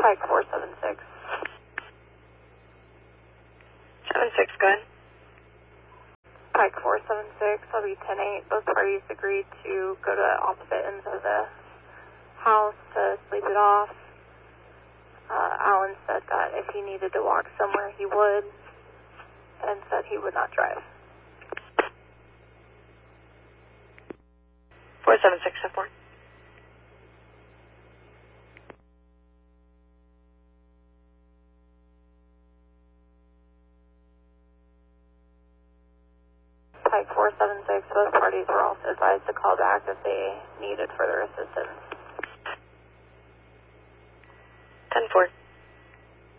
Pike 476. 76, go ahead. Pike 476, I'll be 10-8. Both parties agreed to go to opposite ends of the house to sleep it off. Alan said that if he needed to walk somewhere, he would, and said he would not drive. 476, support. Pike 476, both parties were also advised to call back if they needed further assistance.